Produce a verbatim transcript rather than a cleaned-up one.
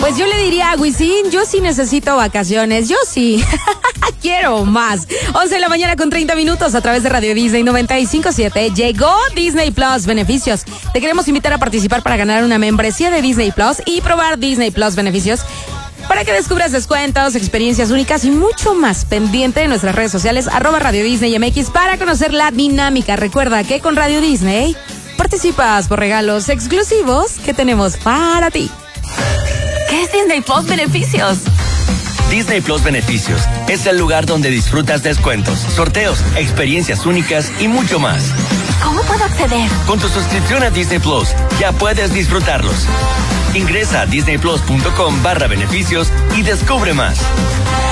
Pues yo le diría a Wisin, yo sí necesito vacaciones, yo sí. Quiero más. once de la mañana con treinta minutos a través de Radio Disney noventa y cinco punto siete. Llegó Disney Plus Beneficios. Te queremos invitar a participar para ganar una membresía de Disney Plus y probar Disney Plus Beneficios para que descubras descuentos, experiencias únicas y mucho más. Pendiente de nuestras redes sociales, arroba Radio Disney M X, para conocer la dinámica. Recuerda que con Radio Disney participas por regalos exclusivos que tenemos para ti. ¿Qué es Disney Plus Beneficios? Disney Plus Beneficios es el lugar donde disfrutas descuentos, sorteos, experiencias únicas y mucho más. ¿Cómo puedo acceder? Con tu suscripción a Disney Plus ya puedes disfrutarlos. Ingresa a disneyplus punto com barra beneficios y descubre más.